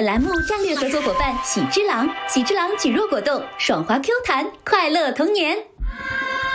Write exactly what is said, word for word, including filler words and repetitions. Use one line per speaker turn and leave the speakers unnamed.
栏目战略合作伙伴喜之郎，喜之郎举弱果冻，爽滑 Q 弹，快乐童年。